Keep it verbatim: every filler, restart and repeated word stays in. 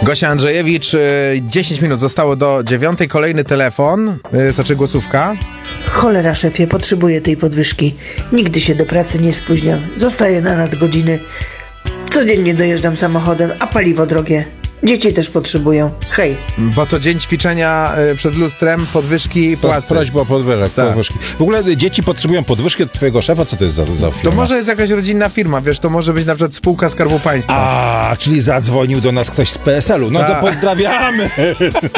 Gosia Andrzejewicz, y, dziesięć minut zostało do dziewiątej, kolejny telefon, y, znaczy głosówka. Cholera, szefie, potrzebuję tej podwyżki. Nigdy się do pracy nie spóźniam. Zostaję na nadgodziny. Codziennie dojeżdżam samochodem, a paliwo drogie. Dzieci też potrzebują. Hej. Bo to dzień ćwiczenia y, przed lustrem, podwyżki płacy. Prośba o podwyżek, Tak. podwyżki. W ogóle dzieci potrzebują podwyżki od twojego szefa? Co to jest za, za firma? To może jest jakaś rodzinna firma, wiesz, to może być na przykład spółka Skarbu Państwa. A, czyli zadzwonił do nas ktoś z P S L u. No Tak. to pozdrawiamy.